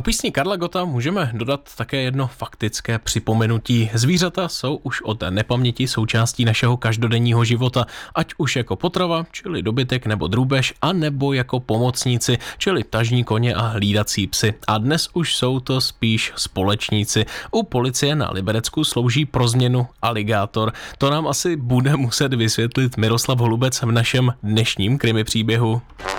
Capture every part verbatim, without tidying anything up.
písni Karla Gotta můžeme dodat také jedno faktické připomenutí. Zvířata jsou už od nepaměti součástí našeho každodenního života, ať už jako potrava, čili dobytek nebo drůbež, a nebo jako pomocníci, čili tažní koně a hlídací psy. A dnes už jsou to spíš společníci. U policie na Liberecku slouží pro změnu aligátor. To nám asi bude muset vysvětlit Miroslav Holubec v našem dnešním krimi příběhu.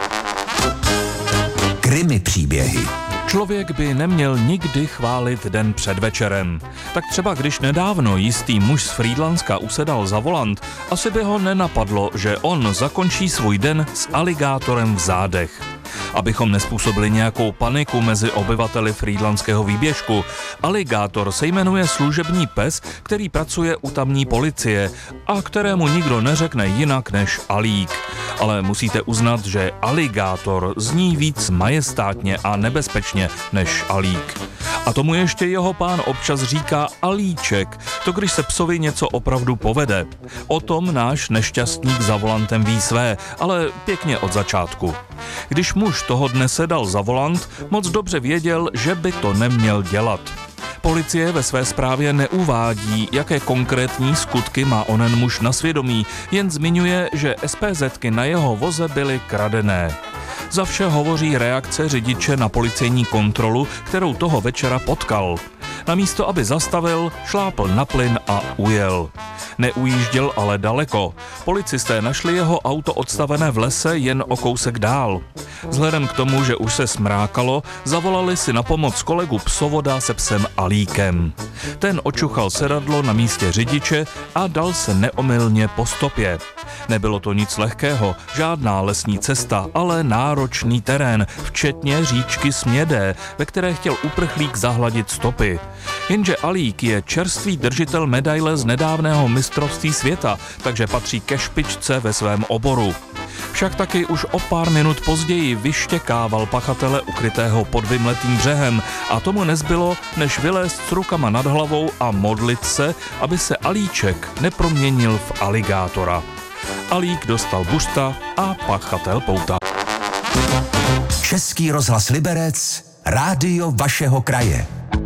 Krimi příběhy. Člověk by neměl nikdy chválit den před večerem. Tak třeba když nedávno jistý muž z Frýdlantska usedal za volant, asi by ho nenapadlo, že on zakončí svůj den s aligátorem v zádech. Abychom nespůsobili nějakou paniku mezi obyvateli frýdlantského výběžku, aligátor se jmenuje služební pes, který pracuje u tamní policie a kterému nikdo neřekne jinak než Alík. Ale musíte uznat, že aligátor zní víc majestátně a nebezpečně než Alík. A tomu ještě jeho pán občas říká Alíček, to když se psovi něco opravdu povede. O tom náš nešťastník za volantem ví své, ale pěkně od začátku. Když muž toho dne sedal za volant, moc dobře věděl, že by to neměl dělat. Policie ve své zprávě neuvádí, jaké konkrétní skutky má onen muž na svědomí, jen zmiňuje, že SPZky na jeho voze byly kradené. Za vše hovoří reakce řidiče na policejní kontrolu, kterou toho večera potkal. Namísto, aby zastavil, šlápl na plyn a ujel. Neujížděl ale daleko. Policisté našli jeho auto odstavené v lese jen o kousek dál. Vzhledem k tomu, že už se smrákalo, zavolali si na pomoc kolegu psovoda se psem Alíkem. Ten očuchal sedadlo na místě řidiče a dal se neomylně po stopě. Nebylo to nic lehkého, žádná lesní cesta, ale náročný terén, včetně říčky Smědé, ve které chtěl uprchlík zahladit stopy. Jenže Alík je čerstvý držitel medaile z nedávného mistrovství světa, takže patří ke špičce ve svém oboru. Však taky už o pár minut později vyštěkával pachatele ukrytého pod vymletým břehem a tomu nezbylo, než vylézt s rukama nad hlavou a modlit se, aby se Alíček neproměnil v aligátora. Alík dostal bušta a pachatel pouta. Český rozhlas Liberec, rádio vašeho kraje.